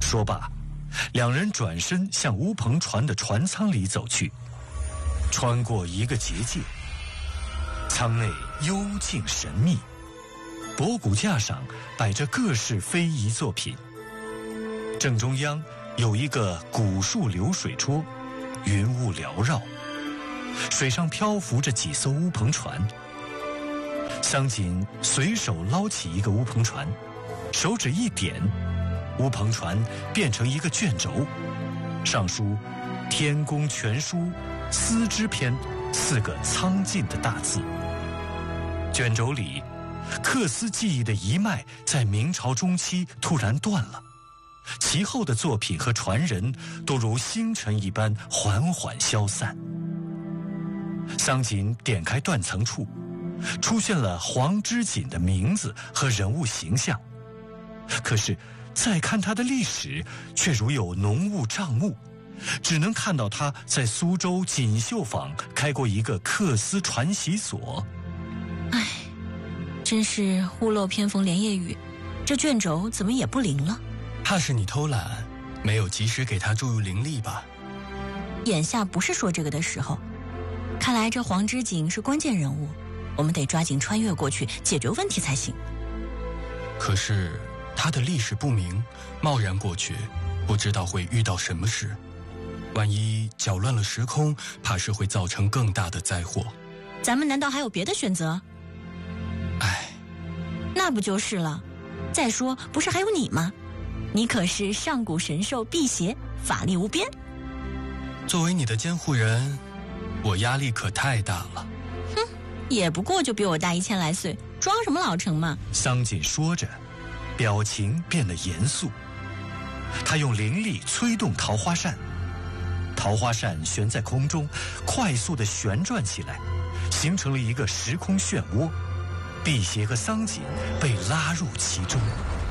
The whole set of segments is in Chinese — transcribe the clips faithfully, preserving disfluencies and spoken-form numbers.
说罢，两人转身向乌篷船的船舱里走去。穿过一个结界，舱内幽静神秘，博古架上摆着各式非遗作品。正中央有一个古树流水桌，云雾缭绕，水上漂浮着几艘乌篷船。桑锦随手捞起一个乌篷船，手指一点，乌篷船变成一个卷轴，上书“天工全书丝织篇”四个苍劲的大字。卷轴里，缂丝技艺的一脉在明朝中期突然断了，其后的作品和传人都如星辰一般缓缓消散。桑锦点开断层处，出现了黄之锦的名字和人物形象，可是再看他的历史，却如有浓雾障目，只能看到他在苏州锦绣坊开过一个缂丝传习所。 唉，真是屋漏偏逢连夜雨，这卷轴怎么也不灵了？ 怕是你偷懒，没有及时给他注入灵力吧？ 眼下不是说这个的时候。看来这黄之锦是关键人物，我们得抓紧穿越过去解决问题才行。 可是他的历史不明，贸然过去，不知道会遇到什么事。万一搅乱了时空，怕是会造成更大的灾祸。 咱们难道还有别的选择？ 唉， 那不就是了。再说，不是还有你吗？你可是上古神兽辟邪，法力无边。 作为你的监护人，我压力可太大了。 哼，也不过就比我大一千来岁，装什么老成嘛？ 桑锦说着，表情变得严肃。他用灵力催动桃花扇，桃花扇悬在空中，快速地旋转起来，形成了一个时空漩涡。辟邪和桑锦被拉入其中。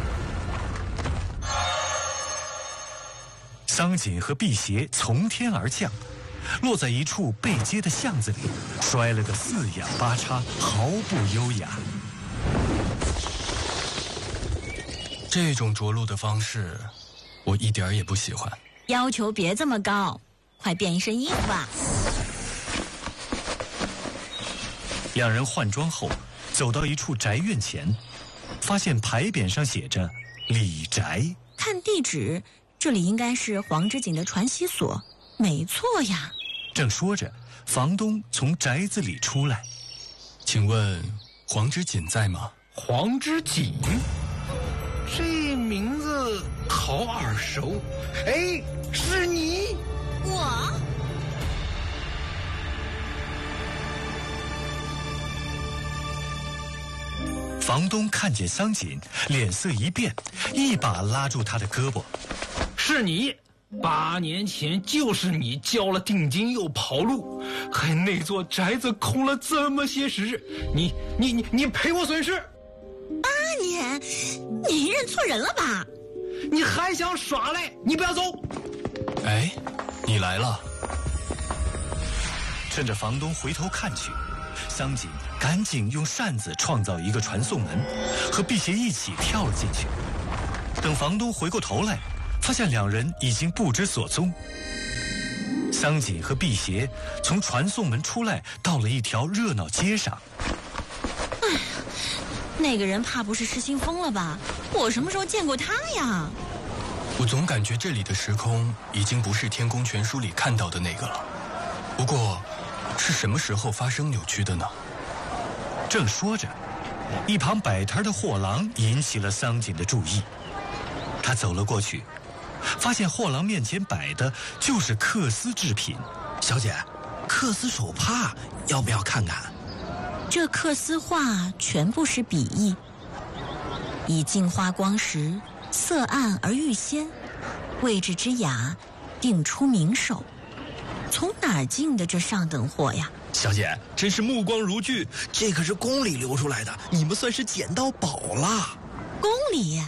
桑锦和辟邪从天而降，落在一处背街的巷子里，摔了个四仰八叉，毫不优雅。 这种着陆的方式，我一点也不喜欢。 要求别这么高，快变一身衣服吧。 两人换装后，走到一处宅院前，发现牌匾上写着“李宅”。 看地址，这里应该是黄之锦的传习所，没错呀。 正说着，房东从宅子里出来。 请问黄之锦在吗？ 黄之锦，这名字好耳熟。哎，是你？ 我？ 房东看见桑锦，脸色一变，一把拉住他的胳膊。 是你，八年前就是你交了定金又跑路，害那座宅子空了这么些时，你你你你赔我损失。 八年？你认错人了吧？ 你还想耍赖？你不要走。 哎，你来了。 趁着房东回头看去，桑锦赶紧用扇子创造一个传送门，和辟邪一起跳了进去。等房东回过头来，发现两人已经不知所踪。桑锦和辟邪从传送门出来，到了一条热闹街上。 哎呀，那个人怕不是失心疯了吧？我什么时候见过他呀？ 我总感觉这里的时空已经不是《天宫全书》里看到的那个了。不过，是什么时候发生扭曲的呢？ 正说着，一旁摆摊的货郎引起了桑锦的注意。他走了过去，发现货郎面前摆的就是缂丝制品。 小姐，缂丝手帕要不要看看？ 这缂丝画全部是笔意，以镜花光时，色暗而欲鲜，位置之雅，定出名手。从哪儿进的这上等货呀？ 小姐，真是目光如炬，这可是宫里流出来的，你们算是捡到宝了。 宫里？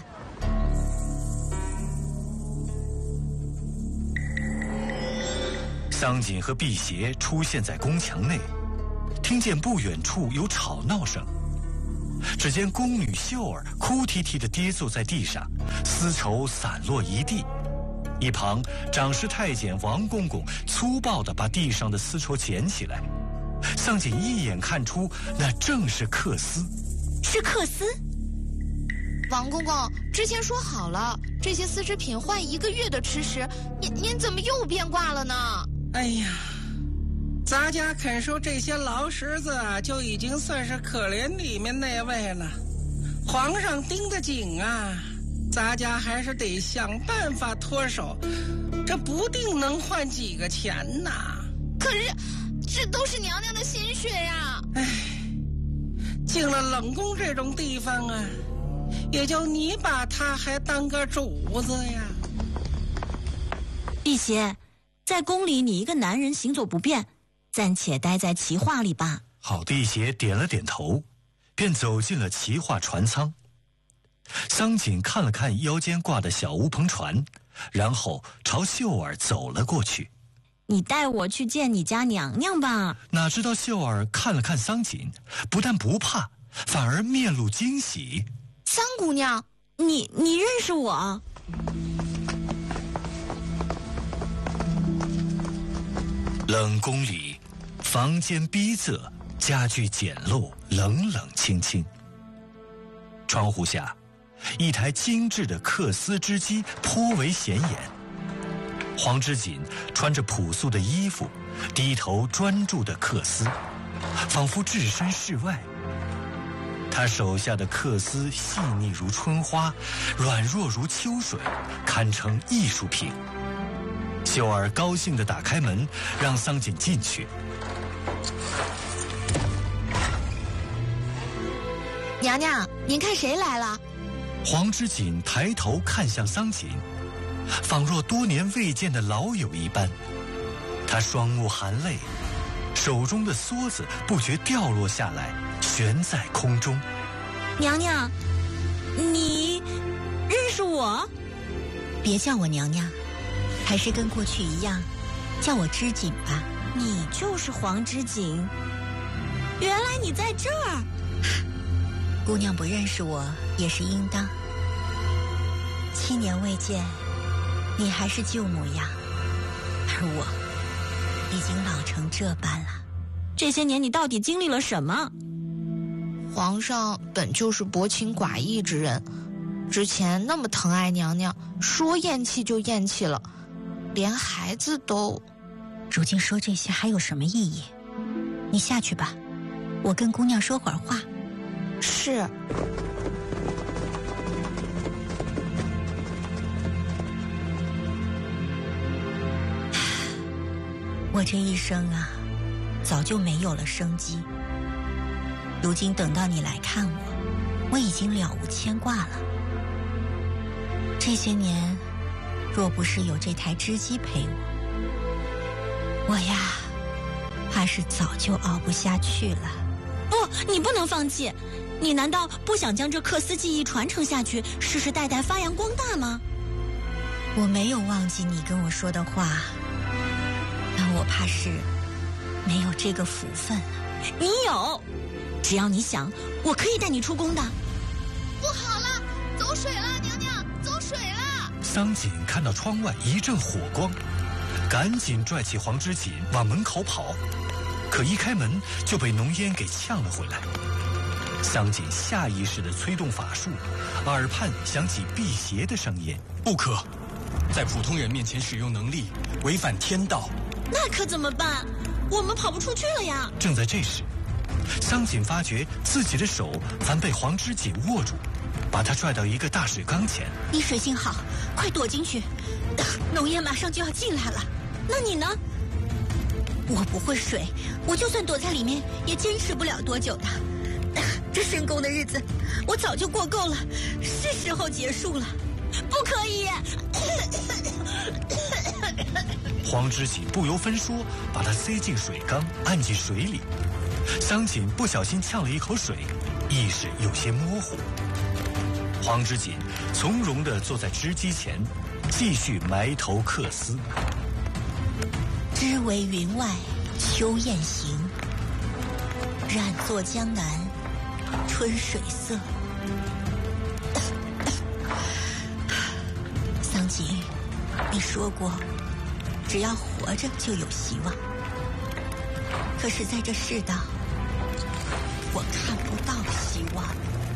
桑锦和辟邪出现在宫墙内，听见不远处有吵闹声， 只见宫女秀儿哭啼啼地跌坐在地上，丝绸散落一地。一旁长侍太监王公公粗暴地把地上的丝绸捡起来，桑锦一眼看出那正是缂丝。 是缂丝？ 王公公，之前说好了，这些丝织品换一个月的吃食，您您怎么又变卦了呢？ 哎呀，咱家肯收这些劳什子啊，就已经算是可怜里面那位了。皇上盯得紧啊，咱家还是得想办法脱手，这不定能换几个钱呢。 可是，这都是娘娘的心血呀！ 唉，进了冷宫这种地方啊，也就你把他还当个主子呀。 辟邪，在宫里你一个男人行走不便，暂且待在旗画里吧。 好，辟邪点了点头，便走进了旗画船舱。桑锦看了看腰间挂的小乌篷船，然后朝秀儿走了过去。 你带我去见你家娘娘吧。 哪知道秀儿看了看桑锦，不但不怕，反而面露惊喜。 桑姑娘， 你你认识我？ 冷宫里，房间逼仄，家具简陋，冷冷清清。窗户下，一台精致的缂丝织机颇为显眼。黄之锦穿着朴素的衣服，低头专注地缂丝，仿佛置身事外。他手下的缂丝细腻如春花，软弱如秋水，堪称艺术品。秀儿高兴地打开门，让桑锦进去。 娘娘，您看谁来了？ 黄之锦抬头看向桑锦，仿若多年未见的老友一般。他双目含泪，手中的梭子不觉掉落下来，悬在空中。 娘娘，你认识我？ 别叫我娘娘，还是跟过去一样，叫我织锦吧。 你就是黄之锦，原来你在这儿。 姑娘不认识我也是应当。七年未见，你还是旧模样，而我已经老成这般了。 这些年你到底经历了什么？ 皇上本就是薄情寡义之人，之前那么疼爱娘娘，说厌弃就厌弃了，连孩子都…… 如今说这些还有什么意义？你下去吧，我跟姑娘说会儿话。 是。 我这一生啊，早就没有了生机。如今等到你来看我，我已经了无牵挂了。这些年，若不是有这台织机陪我，我呀，怕是早就熬不下去了。 不，你不能放弃。你难道不想将这缂丝技艺传承下去，世世代代发扬光大吗？ 我没有忘记你跟我说的话，但我怕是没有这个福分了。 你有，只要你想，我可以带你出宫的。 不好了，走水了，娘娘，走水了！ 桑锦看到窗外一阵火光，赶紧拽起黄之锦往门口跑，可一开门就被浓烟给呛了回来。桑锦下意识地催动法术，耳畔响起辟邪的声音： 不可，在普通人面前使用能力，违反天道。 那可怎么办？我们跑不出去了呀！ 正在这时，桑锦发觉自己的手反被黄之锦握住，把他拽到一个大水缸前。 你水性好，快躲进去，浓烟马上就要进来了。 那你呢？ 我不会水，我就算躲在里面，也坚持不了多久的。这深宫的日子，我早就过够了，是时候结束了。 不可以！ 黄之锦不由分说，把他塞进水缸，按进水里。桑锦不小心呛了一口水，意识有些模糊。黄之锦从容地坐在织机前，继续埋头缂丝。 织为云外秋雁行，染作江南吞水色。桑吉，你说过，只要活着就有希望。可是在这世道，我看不到希望。